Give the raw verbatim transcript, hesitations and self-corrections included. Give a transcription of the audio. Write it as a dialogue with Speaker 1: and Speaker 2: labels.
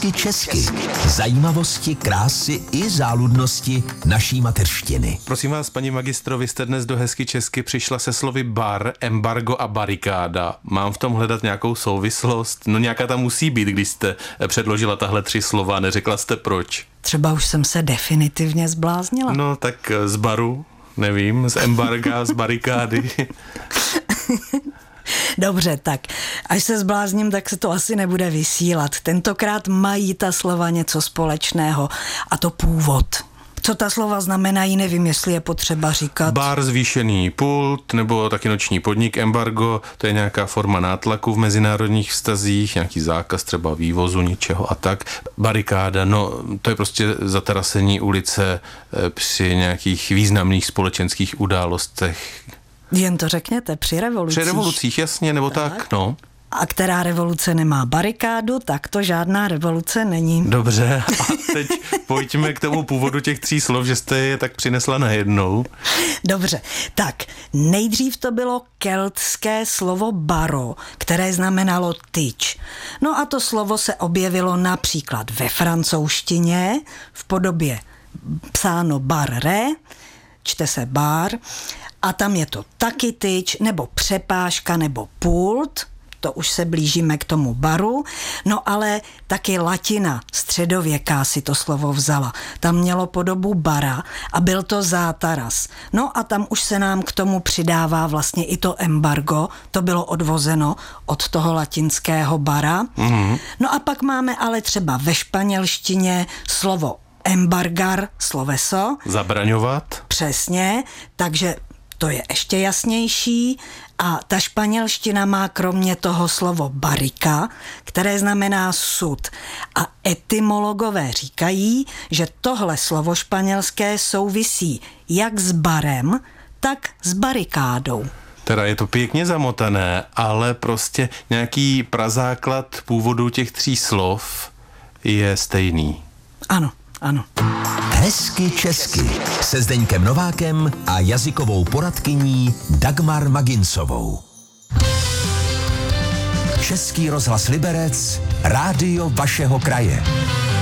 Speaker 1: Hezky česky. Zajímavosti, krásy i záludnosti naší mateřštiny.
Speaker 2: Prosím vás, paní magistro, vy jste dnes do Hezky česky přišla se slovy bar, embargo a barikáda. Mám v tom hledat nějakou souvislost? No nějaká tam musí být, když jste předložila tahle tři slova, neřekla jste proč.
Speaker 3: Třeba už jsem se definitivně zbláznila.
Speaker 2: No tak z baru, nevím, z embarga, z barikády.
Speaker 3: Dobře, tak až se zblázním, tak se to asi nebude vysílat. Tentokrát mají ta slova něco společného, a to původ. Co ta slova znamenají, nevím, jestli je potřeba říkat.
Speaker 2: Bar, zvýšený pult, nebo taky noční podnik, embargo, to je nějaká forma nátlaku v mezinárodních vztazích, nějaký zákaz třeba vývozu něčeho a tak. Barikáda, no to je prostě zatarasení ulice při nějakých významných společenských událostech.
Speaker 3: Jen to řekněte, při revolucích.
Speaker 2: Při revolucích, jasně, nebo tak, tak no.
Speaker 3: A která revoluce nemá barikádu, tak to žádná revoluce není.
Speaker 2: Dobře, a teď pojďme k tomu původu těch tří slov, že jste je tak přinesla najednou.
Speaker 3: Dobře, tak nejdřív to bylo keltské slovo baro, které znamenalo tyč. No a to slovo se objevilo například ve francouzštině v podobě psáno barre, čte se bar, a tam je to taky tyč, nebo přepážka, nebo pult, to už se blížíme k tomu baru, no ale taky latina, středověká si to slovo vzala. Tam mělo podobu bara a byl to zátaras. No a tam už se nám k tomu přidává vlastně i to embargo, to bylo odvozeno od toho latinského bara. Mm-hmm. No a pak máme ale třeba ve španělštině slovo embargar, sloveso.
Speaker 2: Zabraňovat.
Speaker 3: Přesně, takže to je ještě jasnější a ta španělština má kromě toho slovo barika, které znamená sud. A etymologové říkají, že tohle slovo španělské souvisí jak s barem, tak s barikádou.
Speaker 2: Teda je to pěkně zamotané, ale prostě nějaký prazáklad původu těch tří slov je stejný.
Speaker 3: Ano, ano.
Speaker 1: Hezky česky se Zdeňkem Novákem a jazykovou poradkyní Dagmar Maginsovou. Český rozhlas Liberec, rádio vašeho kraje.